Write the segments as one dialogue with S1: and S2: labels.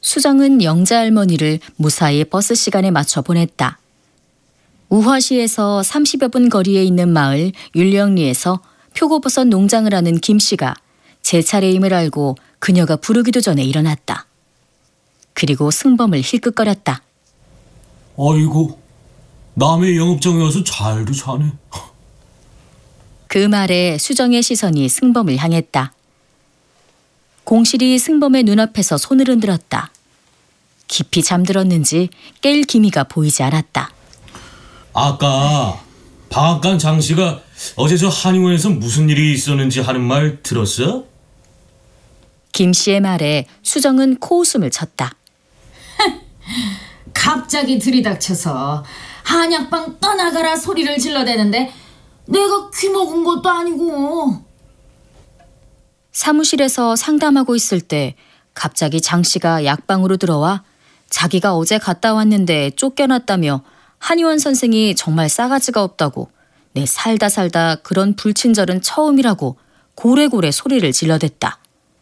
S1: 수정은 영자 할머니를 무사히 버스 시간에 맞춰 보냈다. 우화시에서 30여 분 거리에 있는 마을 율령리에서 표고버섯 농장을 하는 김씨가 제 차례임을 알고 그녀가 부르기도 전에 일어났다. 그리고 승범을 힐끗거렸다.
S2: 아이고, 남의 영업장에 와서 잘도 자네.
S1: 그 말에 수정의 시선이 승범을 향했다. 공실이 승범의 눈앞에서 손을 흔들었다. 깊이 잠들었는지 깰 기미가 보이지 않았다.
S2: 아까 방앗간 장씨가 어제 저 한의원에서 무슨 일이 있었는지 하는 말 들었어?
S1: 김씨의 말에 수정은 코웃음을 쳤다.
S3: 갑자기 들이닥쳐서 한약방 떠나가라 소리를 질러대는데 내가 귀먹은 것도 아니고.
S1: 사무실에서 상담하고 있을 때 갑자기 장씨가 약방으로 들어와 자기가 어제 갔다 왔는데 쫓겨났다며 한의원 선생이 정말 싸가지가 없다고, 내 살다 그런 불친절은 처음이라고 고래고래 소리를 질러댔다.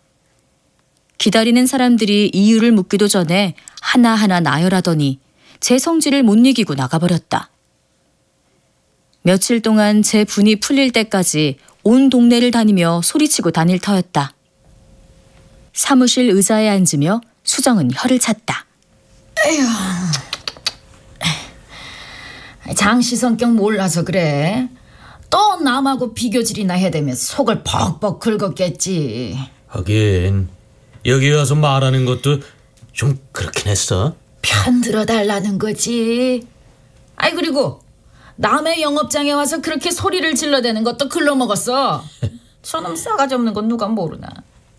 S1: 기다리는 사람들이 이유를 묻기도 전에 하나하나 나열하더니 제 성질을 못 이기고 나가버렸다. 며칠 동안 제 분이 풀릴 때까지 온 동네를 다니며 소리치고 다닐 터였다. 사무실 의자에 앉으며 수정은 혀를 찼다.
S3: 장씨 성격 몰라서 그래. 또 남하고 비교질이나 해대며 속을 벅벅 긁었겠지.
S2: 하긴 여기 와서 말하는 것도 좀 그렇긴 했어.
S3: 편들어 달라는 거지. 아이, 그리고 남의 영업장에 와서 그렇게 소리를 질러대는 것도 글러먹었어. 저놈 싸가지 없는 건 누가 모르나.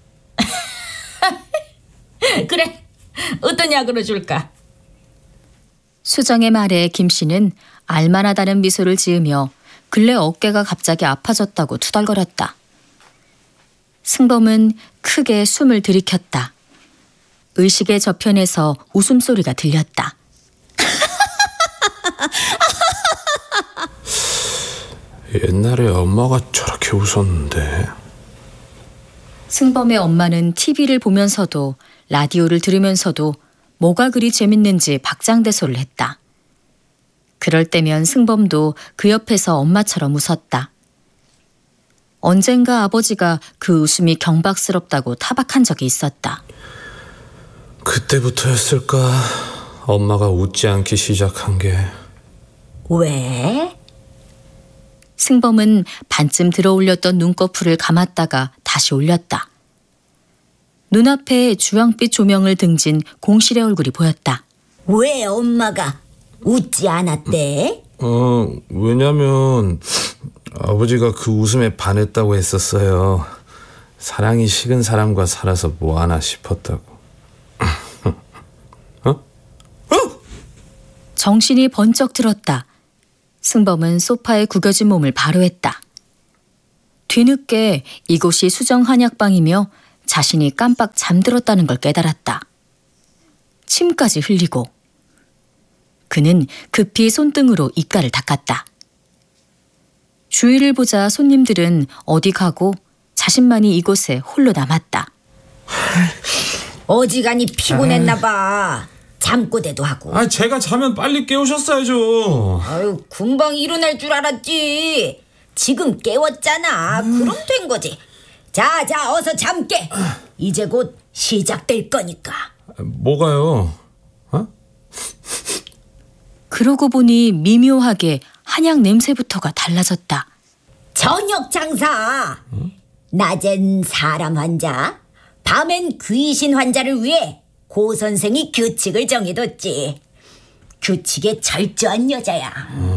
S3: 그래, 어떤 약으로 줄까?
S1: 수정의 말에 김씨는 알만하다는 미소를 지으며 근래 어깨가 갑자기 아파졌다고 투덜거렸다. 승범은 크게 숨을 들이켰다. 의식의 저편에서 웃음소리가 들렸다.
S4: 옛날에 엄마가 저렇게 웃었는데.
S1: 승범의 엄마는 TV를 보면서도 라디오를 들으면서도 뭐가 그리 재밌는지 박장대소를 했다. 그럴 때면 승범도 그 옆에서 엄마처럼 웃었다. 언젠가 아버지가 그 웃음이 경박스럽다고 타박한 적이 있었다.
S4: 그때부터였을까? 엄마가 웃지 않기 시작한 게.
S3: 왜?
S1: 승범은 반쯤 들어올렸던 눈꺼풀을 감았다가 다시 올렸다. 눈앞에 주황빛 조명을 등진 공실의 얼굴이 보였다.
S5: 왜 엄마가 웃지 않았대?
S4: 왜냐면 아버지가 그 웃음에 반했다고 했었어요. 사랑이 식은 사람과 살아서 뭐하나 싶었다고.
S1: 정신이 번쩍 들었다. 승범은 소파에 구겨진 몸을 바로 했다. 뒤늦게 이곳이 수정 한약방이며 자신이 깜빡 잠들었다는 걸 깨달았다. 침까지 흘리고 그는 급히 손등으로 입가를 닦았다. 주위를 보자 손님들은 어디 가고 자신만이 이곳에 홀로 남았다.
S5: 어지간히 피곤했나 봐. 잠꼬대도 하고.
S4: 제가 자면 빨리 깨우셨어야죠.
S5: 아유, 금방 일어날 줄 알았지. 지금 깨웠잖아. 그럼 된 거지. 자, 어서 잠 깨. 이제 곧 시작될 거니까.
S4: 뭐가요?
S1: 그러고 보니 미묘하게 한약 냄새부터가 달라졌다.
S5: 저녁 장사. 낮엔 사람 환자, 밤엔 귀신 환자를 위해 고 선생이 규칙을 정해뒀지. 규칙에 철저한 여자야.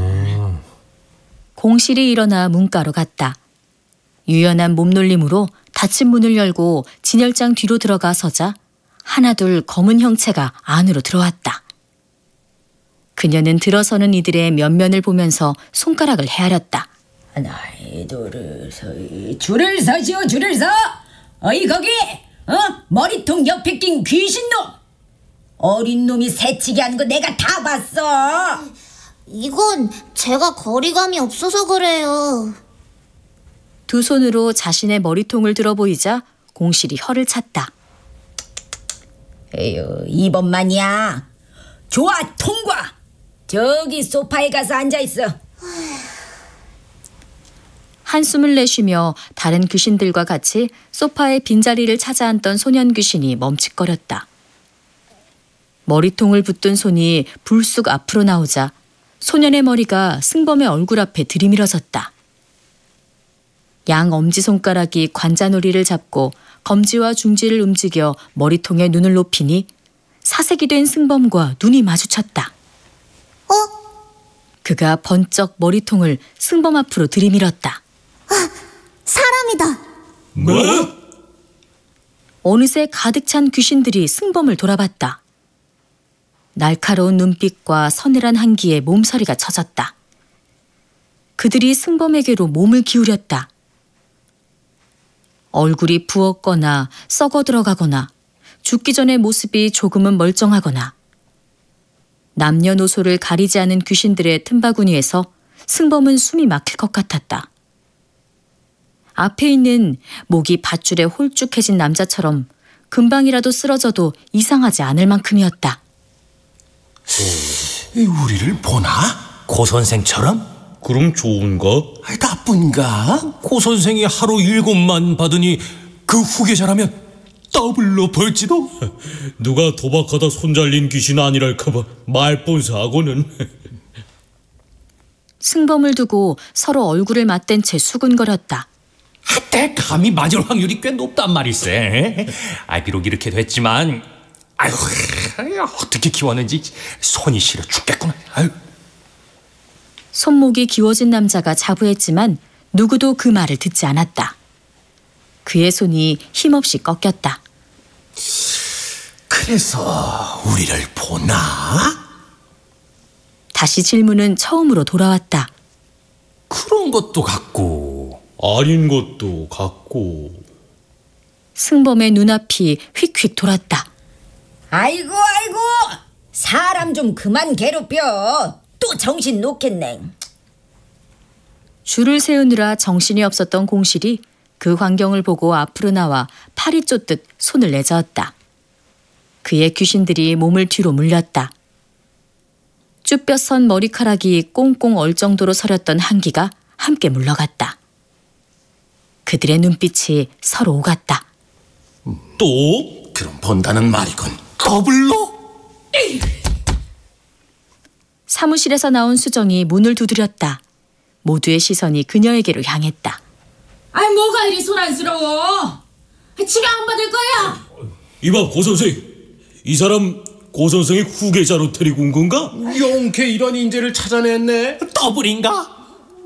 S1: 공실이 일어나 문가로 갔다. 유연한 몸놀림으로 닫힌 문을 열고 진열장 뒤로 들어가 서자 하나둘 검은 형체가 안으로 들어왔다. 그녀는 들어서는 이들의 면면을 보면서 손가락을 헤아렸다.
S5: 하나, 둘, 셋. 줄을 서시오, 줄을 서. 어이 거기, 머리통 옆에 낀 귀신놈. 어린 놈이 새치기 하는 거 내가 다 봤어.
S6: 이건 제가 거리감이 없어서 그래요.
S1: 두 손으로 자신의 머리통을 들어 보이자 공실이 혀를 찼다.
S5: 에휴, 이번만이야. 좋아, 통과. 저기 소파에 가서 앉아있어.
S1: 한숨을 내쉬며 다른 귀신들과 같이 소파의 빈자리를 찾아 앉던 소년 귀신이 멈칫거렸다. 머리통을 붙든 손이 불쑥 앞으로 나오자 소년의 머리가 승범의 얼굴 앞에 들이밀어졌다. 양 엄지손가락이 관자놀이를 잡고 검지와 중지를 움직여 머리통에 눈을 높이니 사색이 된 승범과 눈이 마주쳤다. 그가 번쩍 머리통을 승범 앞으로 들이밀었다.
S6: 사람이다.
S2: 뭐?
S1: 어느새 가득 찬 귀신들이 승범을 돌아봤다. 날카로운 눈빛과 서늘한 한기에 몸서리가 쳐졌다. 그들이 승범에게로 몸을 기울였다. 얼굴이 부었거나 썩어 들어가거나 죽기 전의 모습이 조금은 멀쩡하거나 남녀노소를 가리지 않은 귀신들의 틈바구니에서 승범은 숨이 막힐 것 같았다. 앞에 있는 목이 밧줄에 홀쭉해진 남자처럼 금방이라도 쓰러져도 이상하지 않을 만큼이었다.
S7: 우리를 보나? 고 선생처럼?
S2: 그럼 좋은가?
S7: 나쁜가? 고 선생이 하루 7만 받으니 그 후계자라면 더블로 벌지도?
S2: 누가 도박하다 손잘린 귀신 아니랄까봐 말본사하고는.
S1: 승범을 두고 서로 얼굴을 맞댄 채 수근거렸다.
S7: 때 감히 맞을 확률이 꽤 높단 말일세. 비록 이렇게 됐지만 아유, 어떻게 키웠는지 손이 시려 죽겠구나. 아유.
S1: 손목이 기워진 남자가 자부했지만 누구도 그 말을 듣지 않았다. 그의 손이 힘없이 꺾였다.
S7: 그래서 우리를 보나?
S1: 다시 질문은 처음으로 돌아왔다.
S7: 그런 것도 같고
S2: 아닌 것도 같고.
S1: 승범의 눈앞이 휙휙 돌았다.
S5: 아이고, 사람 좀 그만 괴롭혀. 또 정신 놓겠네.
S1: 줄을 세우느라 정신이 없었던 공실이 그 광경을 보고 앞으로 나와 팔이 쫓듯 손을 내저었다. 그의 귀신들이 몸을 뒤로 물렸다. 쭈뼛선 머리카락이 꽁꽁 얼 정도로 서렸던 한기가 함께 물러갔다. 그들의 눈빛이 서로 오갔다.
S2: 또?
S7: 그럼 본다는 말이군. 더블로?
S1: 사무실에서 나온 수정이 문을 두드렸다. 모두의 시선이 그녀에게로 향했다.
S3: 아이 뭐가 이리 소란스러워? 치료 안 받을 거야?
S2: 이봐 고 선생, 이 사람 고 선생의 후계자로 데리고 온 건가?
S4: 용케 이런 인재를 찾아냈네.
S7: 더블인가?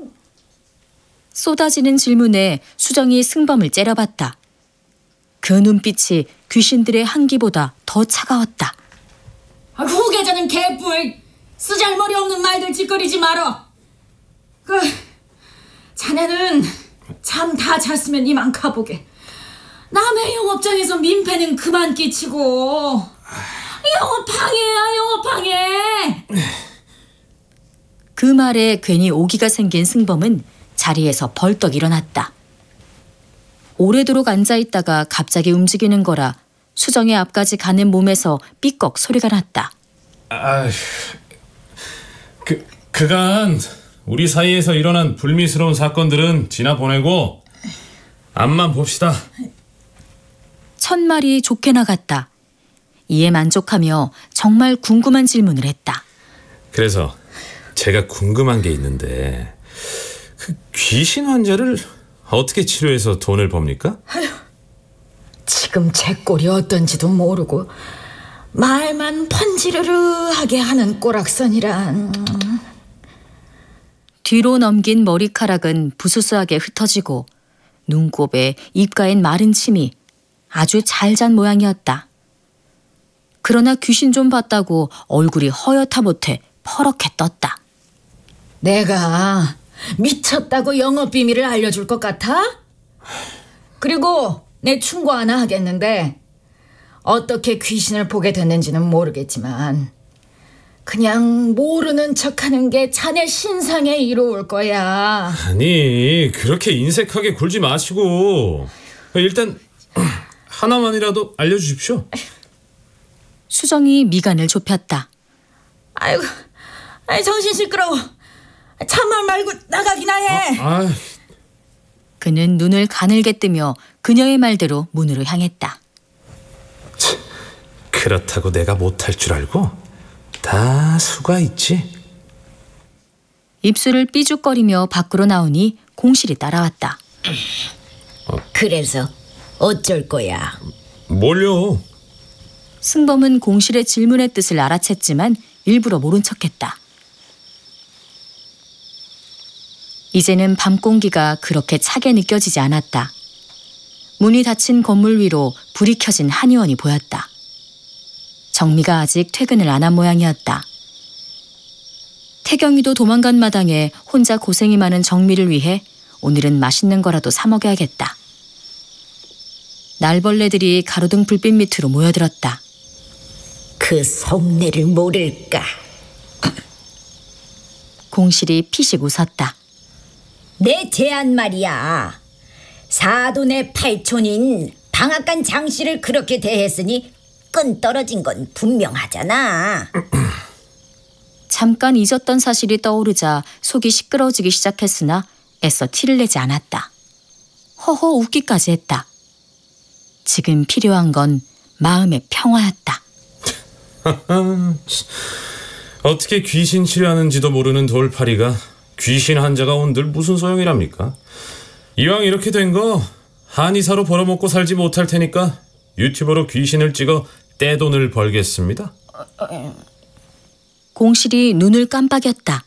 S1: 쏟아지는 질문에 수정이 승범을 째려봤다. 그 눈빛이 귀신들의 한기보다 더 차가웠다.
S3: 후계자는 개뿔. 쓰잘머리 없는 말들 짓거리지 말어. 자네는 잠 다 잤으면 이만 가보게. 남의 영업장에서 민폐는 그만 끼치고. 영업방해야.
S1: 그 말에 괜히 오기가 생긴 승범은 자리에서 벌떡 일어났다. 오래도록 앉아있다가 갑자기 움직이는 거라 수정의 앞까지 가는 몸에서 삐걱 소리가 났다.
S4: 그간 우리 사이에서 일어난 불미스러운 사건들은 지나보내고 앞만 봅시다.
S1: 첫말이 좋게 나갔다. 이에 만족하며 정말 궁금한 질문을 했다.
S4: 그래서 제가 궁금한 게 있는데 그 귀신 환자를 어떻게 치료해서 돈을 법니까?
S3: 지금 제 꼴이 어떤지도 모르고 말만 번지르르하게 하는 꼬락선이란.
S1: 뒤로 넘긴 머리카락은 부스스하게 흩어지고 눈곱에 입가엔 마른 침이 아주 잘 잔 모양이었다. 그러나 귀신 좀 봤다고 얼굴이 허옇다 못해 퍼렇게 떴다.
S3: 내가 미쳤다고 영업 비밀을 알려줄 것 같아? 그리고 내 충고 하나 하겠는데 어떻게 귀신을 보게 됐는지는 모르겠지만 그냥 모르는 척하는 게 자네 신상에 이로울 거야.
S4: 아니 그렇게 인색하게 굴지 마시고 일단 하나만이라도 알려주십시오.
S1: 수정이 미간을 좁혔다.
S3: 아이고, 아이 정신 시끄러워. 참말 말고 나가기나 해.
S4: 아,
S1: 그는 눈을 가늘게 뜨며 그녀의 말대로 문으로 향했다.
S4: 그렇다고 내가 못할 줄 알고? 다 수가 있지.
S1: 입술을 삐죽거리며 밖으로 나오니 공실이 따라왔다.
S5: 그래서 어쩔 거야?
S4: 뭘요?
S1: 승범은 공실의 질문의 뜻을 알아챘지만 일부러 모른 척했다. 이제는 밤 공기가 그렇게 차게 느껴지지 않았다. 문이 닫힌 건물 위로 불이 켜진 한의원이 보였다. 정미가 아직 퇴근을 안 한 모양이었다. 태경이도 도망간 마당에 혼자 고생이 많은 정미를 위해 오늘은 맛있는 거라도 사 먹여야겠다. 날벌레들이 가로등 불빛 밑으로 모여들었다.
S5: 그 속내를 모를까?
S1: 공실이 피식 웃었다.
S5: 내 제안 말이야. 사돈의 팔촌인 방앗간 장씨를 그렇게 대했으니 끈 떨어진 건 분명하잖아.
S1: 잠깐 잊었던 사실이 떠오르자 속이 시끄러워지기 시작했으나 애써 티를 내지 않았다. 허허 웃기까지 했다. 지금 필요한 건 마음의 평화였다.
S4: 어떻게 귀신 치료하는지도 모르는 돌팔이가 귀신 환자가 온들 무슨 소용이랍니까? 이왕 이렇게 된 거 한의사로 벌어먹고 살지 못할 테니까 유튜버로 귀신을 찍어 떼돈을 벌겠습니다.
S1: 공실이 눈을 깜빡였다.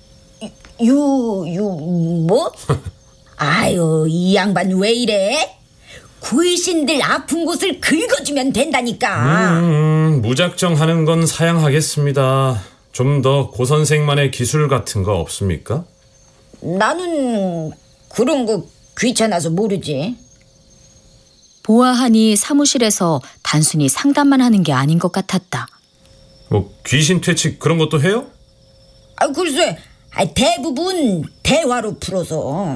S5: 뭐? 아유, 이 양반 왜 이래? 귀신들 아픈 곳을 긁어주면 된다니까.
S4: 무작정 하는 건 사양하겠습니다. 좀 더 고선생만의 기술 같은 거 없습니까?
S5: 나는 그런 거 귀찮아서 모르지.
S1: 보아하니 사무실에서 단순히 상담만 하는 게 아닌 것 같았다.
S4: 뭐 귀신 퇴치 그런 것도 해요?
S5: 아, 글쎄, 대부분 대화로 풀어서.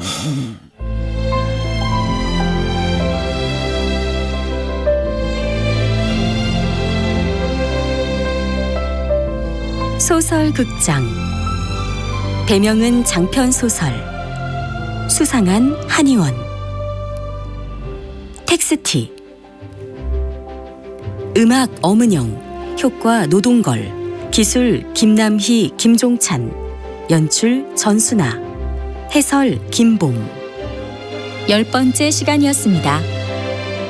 S1: 소설 극장 배명은 장편 소설 수상한 한의원 텍스티 음악 엄은영 효과 노동걸 기술 김남희 김종찬 연출 전순아 해설 김봉 10번째 시간이었습니다.